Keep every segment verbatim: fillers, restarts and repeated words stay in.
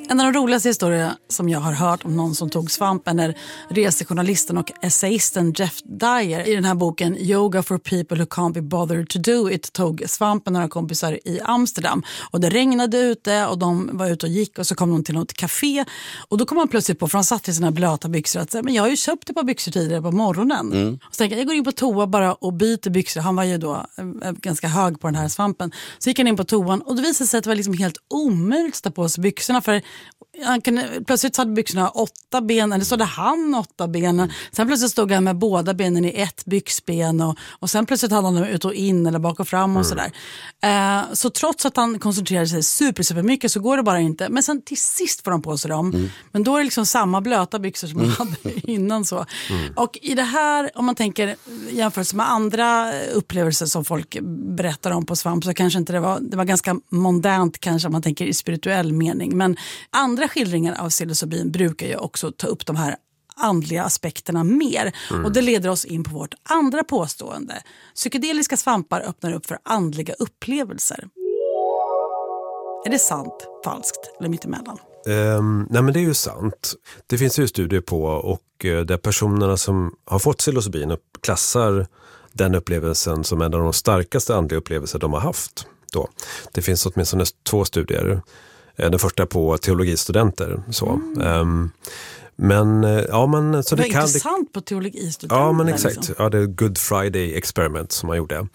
En av de roligaste historier som jag har hört om någon som tog svampen är resejournalisten och essayisten Jeff Dyer i den här boken Yoga for people who can't be bothered to do it tog svampen några kompisar i Amsterdam. Och det regnade ute och de var ute och gick och så kom de till något café och då kom man plötsligt på, för han satt i sina blöta byxor, att men jag har ju köpt ett par byxor tidigare på morgonen. Mm. Och så tänkte jag, jag går in på toa bara och byter byxor. Han var ju då äh, ganska hög på den här svampen. Så gick han in på toan och det visade sig att det var liksom helt omöjligt att ta på sig byxorna, för han kunde, plötsligt hade byxorna åtta ben, eller så hade han åtta ben. Sen plötsligt stod han med båda benen i ett byxben och, och sen plötsligt hade han dem ut och in eller bak och fram och mm. sådär. Eh, så trots att han koncentrerade sig super, super mycket så går det bara inte. Men sen till sist får han på sig dem. Mm. Men då är det liksom samma blöta byxor som han mm. hade innan så. Mm. Och i det här, om man tänker jämfört med andra upplevelser som folk berättar om på svamp, så kanske inte det var, det var ganska mondänt kanske om man tänker i spirituell mening. Men andra skildringar av psilocybin brukar ju också ta upp de här andliga aspekterna mer. Mm. Och det leder oss in på vårt andra påstående. Psykedeliska svampar öppnar upp för andliga upplevelser. Är det sant, falskt eller mittemellan? Um, nej men det är ju sant. Det finns ju studier på och uh, där personerna som har fått psilocybin klassar den upplevelsen som en av de starkaste andliga upplevelser de har haft. Då. Det finns åtminstone två studier. Den första på teologistudenter. Så. Mm. Um, men ja, men så det, det var kan intressant det, på teologistudenter. Ja, men exakt. Liksom. Ja, det är Good Friday experiment som man gjorde.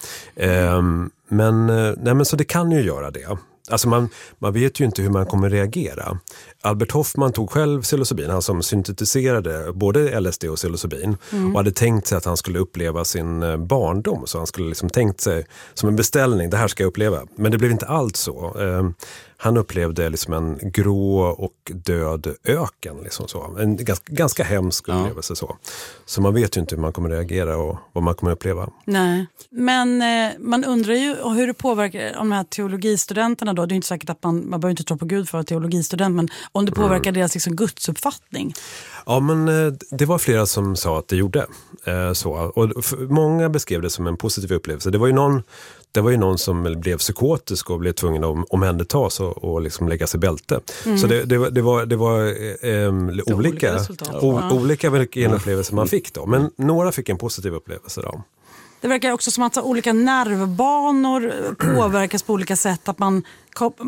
Um, men nej, men så det kan ju göra det. Alltså man, man vet ju inte hur man kommer reagera. Albert Hoffman tog själv psilocybin, han som syntetiserade både L S D och psilocybin mm. och hade tänkt sig att han skulle uppleva sin barndom, så han skulle liksom tänkt sig som en beställning, det här ska jag uppleva. Men det blev inte allt så. Eh, han upplevde liksom en grå och död öken, liksom så. En ganska, ganska hemsk upplevelse. Ja. Så. Så man vet ju inte hur man kommer reagera och vad man kommer uppleva. Nej, men eh, man undrar ju hur det påverkar om de här teologistudenterna då. Det är inte säkert att man, man behöver inte tro på Gud för att vara teologistudent, men om det påverkar mm. deras liksom gudsuppfattning. Ja, men eh, det var flera som sa att det gjorde. Eh, så. Och f- många beskrev det som en positiv upplevelse. Det var ju någon Det var ju någon som blev psykotisk och blev tvungen att omhändertas och, och liksom lägga sig bälte. Mm. Så det, det var, det var, det var eh, olika, olika, o, ja. olika vilken upplevelse man fick då. Men några fick en positiv upplevelse då. Det verkar också som att olika nervbanor påverkas på olika sätt. Att man kop-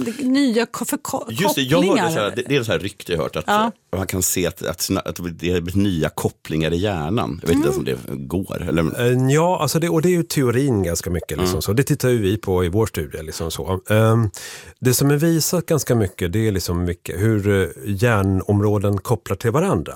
nya för ko- Just det, jag hörde så här, det, det är så här rykte jag hört att ja. man kan se att, att, att det är nya kopplingar i hjärnan. Jag vet inte mm. om det går. Eller? Ja, alltså det, och det är ju teorin ganska mycket. Liksom, mm. så. Det tittar ju vi på i vår studie. Liksom, så. Um, det som är visat ganska mycket, det är liksom mycket, hur hjärnområden kopplar till varandra.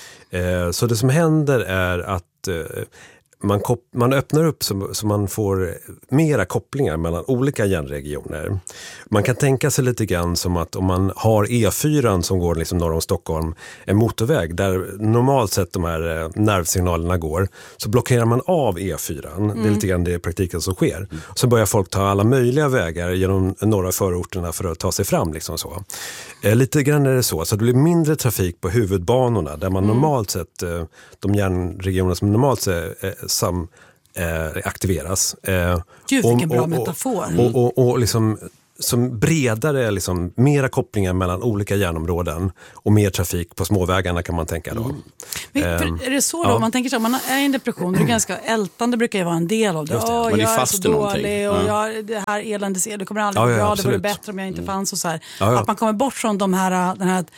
Uh, så det som händer är att uh, Man, kop- man öppnar upp så, så man får mera kopplingar mellan olika hjärnregioner. Man kan tänka sig lite grann som att om man har E fyra som går liksom norr om Stockholm, en motorväg där normalt sett de här eh, nervsignalerna går, så blockerar man av E fyra. Mm. Det är lite grann det i praktiken som sker. Mm. Så börjar folk ta alla möjliga vägar genom norra förorterna för att ta sig fram. Liksom så. Eh, lite grann är det så. Så det blir mindre trafik på huvudbanorna där man mm. normalt sett, eh, de hjärnregioner som normalt sett eh, som eh, aktiveras. Eh, Gud, vilken bra metafor. Och, och, och, och liksom som bredare, liksom, mera kopplingar mellan olika hjärnområden och mer trafik på småvägarna kan man tänka då. Mm. Men, för, är det så då? Ja. Man tänker så, man är i en depression, det är ganska ältande brukar ju vara en del av det. Åh, man är jag fast är så dålig och ja. jag, det här eländes, det kommer aldrig ja, ja, bra, absolut. det vore bättre om jag inte fanns och så här. Ja, ja. Att man kommer bort från de här, den här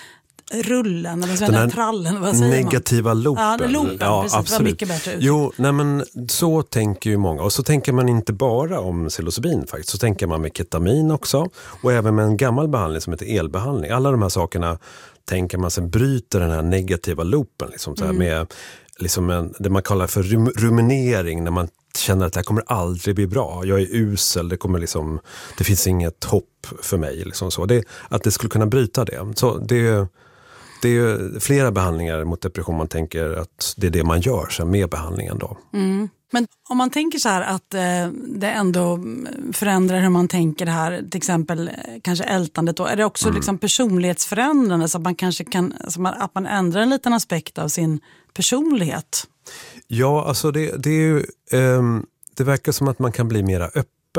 rullen eller den här trallen, vad säger negativa man? loopen. Ja, det loopen, ja, precis, absolut. Det var mycket bättre ut. Jo, nej men så tänker ju många. Och så tänker man inte bara om psilocybin faktiskt. Så tänker man med ketamin också. Och även med en gammal behandling som heter elbehandling. Alla de här sakerna tänker man sen bryter den här negativa loopen. Liksom, så här, mm. med liksom en, det man kallar för rum, ruminering, när man känner att det här kommer aldrig bli bra. Jag är usel, det kommer liksom, det finns inget hopp för mig. Liksom så. Det, att det skulle kunna bryta det. Så det Det är ju flera behandlingar mot depression, man tänker att det är det man gör så med behandlingen då. Mm. Men om man tänker så här att eh, det ändå förändrar hur man tänker det här, till exempel eh, kanske ältandet då, är det också mm. liksom personlighetsförändrande så att man kanske kan, så man, att man ändrar en liten aspekt av sin personlighet? Ja, alltså det, det är ju, eh, det verkar som att man kan bli mera öppen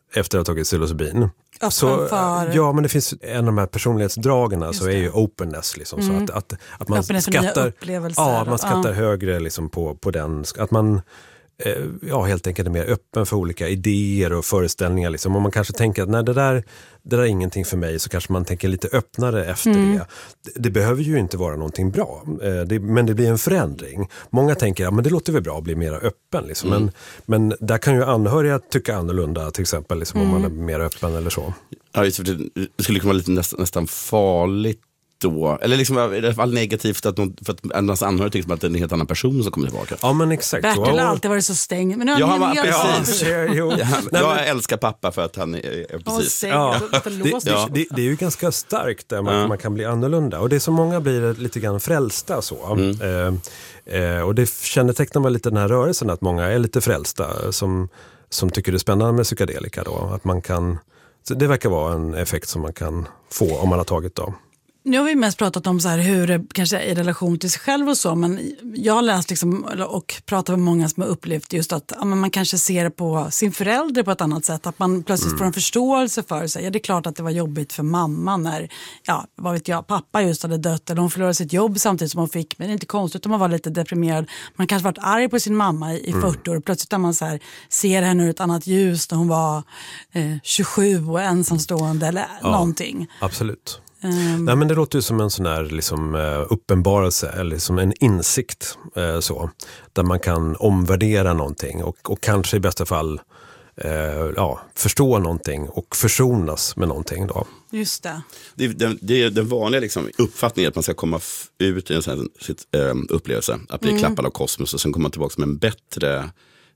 efter att ha tagit psilocybin. Så, för... Ja, men det finns en av de här personlighetsdragen så är ju openness. Liksom, mm. så att, att, att man openness skattar, ja, man skattar ja. högre liksom, på, på den. Att man eh, ja, helt enkelt är mer öppen för olika idéer och föreställningar. Liksom. Om man kanske tänker att nej, det, där, det där är ingenting för mig, så kanske man tänker lite öppnare efter mm. det. det. Det behöver ju inte vara någonting bra, eh, det, men det blir en förändring. Många tänker att ja, men det låter väl bra att bli mer öppen. Liksom. Mm. Men, men där kan ju anhöriga tycka annorlunda, till exempel liksom, mm. om man är mer öppen eller så. Ja, just för det, det skulle kunna vara lite nästan, nästan farligt då. Eller liksom i alla fall negativt att, någon, för att annars anhöriga tycker att det är en helt annan person som kommer tillbaka. Ja, men exakt. Bertil har alltid varit så stängd. Men nu ja, han var, helt precis. Ja, jo. Ja, jag Nej, men... älskar pappa för att han är, är precis. Oh, ja. det, ja. det, det är ju ganska starkt där man, ja. man kan bli annorlunda. Och det är så många blir lite grann frälsta så. Mm. Eh, eh, och det kännetecknar väl lite den här rörelsen att många är lite frälsta som, som tycker det är spännande med psykedelika då. Att man kan... Så det verkar vara en effekt som man kan få om man har tagit dem. Nu har vi mest pratat om så här hur det kanske är i relation till sig själv och så, men jag har läst liksom, och pratat med många som har upplevt just att ja, man kanske ser på sin förälder på ett annat sätt, att man plötsligt mm. får en förståelse för sig. Ja, det är klart att det var jobbigt för mamma när, ja, vad vet jag, pappa just hade dött eller hon förlorade sitt jobb samtidigt som hon fick, men det är inte konstigt om man var lite deprimerad. Man kanske varit arg på sin mamma i, i mm. fyrtio år och plötsligt när man så här, ser henne ur ett annat ljus när hon var eh, tjugosju och ensamstående eller ja, någonting. Absolut. Um, Nej, men det låter ju som en sån här liksom, uh, uppenbarelse eller som en insikt uh, så, där man kan omvärdera någonting och, och kanske i bästa fall uh, ja, förstå någonting och försonas med någonting då. Just det. Det, det, det är den vanliga liksom, uppfattningen att man ska komma f- ut i en sån här sitt, uh, upplevelse, att bli mm. klappad av kosmos och sen komma tillbaka som en bättre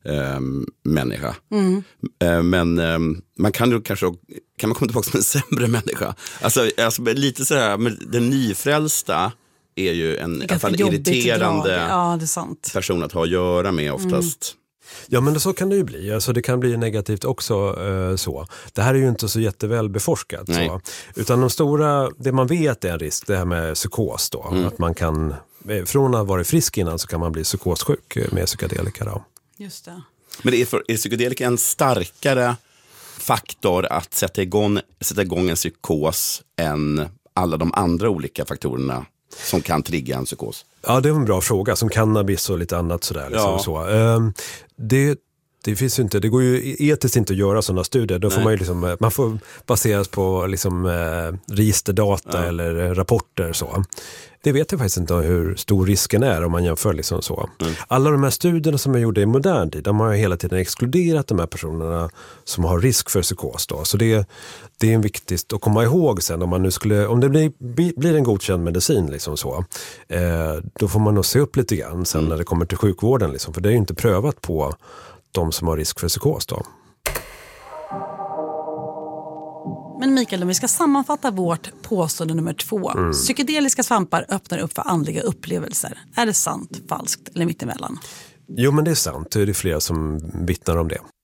Um, människa. Mm. Uh, men um, man kan ju kanske kan man komma tillbaka som en sämre människa. Alltså, alltså lite sådär, men den nyfrälsta är ju en, i alla fall irriterande ja, det är sant. person att ha att göra med oftast. Mm. Ja, men så kan det ju bli. Alltså, det kan bli negativt också uh, så. Det här är ju inte så jätteväl beforskat. Så. Utan de stora, det man vet är en risk, det här med psykos då. Mm. Att man kan, från att vara frisk innan så kan man bli psykossjuk med psykedelika då. Just det. Men är, för, är psykedelika en starkare faktor att sätta igång, sätta igång en psykos än alla de andra olika faktorerna som kan trigga en psykos? Ja, det är en bra fråga. Som cannabis och lite annat sådär. Liksom, ja. så. Um, det, det finns ju inte, det går ju etiskt inte att göra sådana studier. Då får man, ju liksom, man får baseras på liksom, eh, registerdata ja. eller rapporter så. Det vet jag faktiskt inte hur stor risken är om man jämför liksom så. Mm. Alla de här studierna som är gjorda i modern tid, de har ju hela tiden exkluderat de här personerna som har risk för psykos då. Så det, det är viktigt att komma ihåg sen om man nu skulle, om det blir, blir en godkänd medicin liksom så, eh, då får man nog se upp lite grann sen mm. när det kommer till sjukvården liksom, för det är ju inte prövat på de som har risk för psykos då. Men Mikael, om vi ska sammanfatta vårt påstående nummer två. Mm. Psykedeliska svampar öppnar upp för andliga upplevelser. Är det sant, falskt eller mittemellan? Jo, men det är sant. Det är flera som vittnar om det.